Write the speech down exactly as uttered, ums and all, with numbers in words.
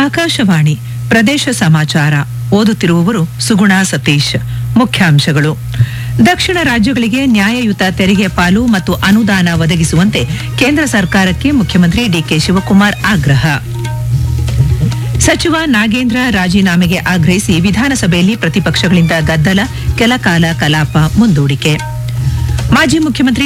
ಆಕಾಶವಾಣಿ ಪ್ರದೇಶ ಸಮಾಚಾರ ಓದುತ್ತಿರುವವರು ಸುಗುಣ ಸತೀಶ್. ಮುಖ್ಯಾಂಶಗಳು: ದಕ್ಷಿಣ ರಾಜ್ಯಗಳಿಗೆ ನ್ಯಾಯಯುತ ತೆರಿಗೆ ಪಾಲು ಮತ್ತು ಅನುದಾನ ಒದಗಿಸುವಂತೆ ಕೇಂದ್ರ ಸರ್ಕಾರಕ್ಕೆ ಮುಖ್ಯಮಂತ್ರಿ ಡಿಕೆ ಶಿವಕುಮಾರ್ ಆಗ್ರಹ. ಸಚಿವ ನಾಗೇಂದ್ರ ರಾಜೀನಾಮೆಗೆ ಆಗ್ರಹಿಸಿ ವಿಧಾನಸಭೆಯಲ್ಲಿ ಪ್ರತಿಪಕ್ಷಗಳಿಂದ ಗದ್ದಲ, ಕೆಲ ಕಾಲ ಕಲಾಪ ಮುಂದೂಡಿಕೆ. ಮಾಜಿ ಮುಖ್ಯಮಂತ್ರಿ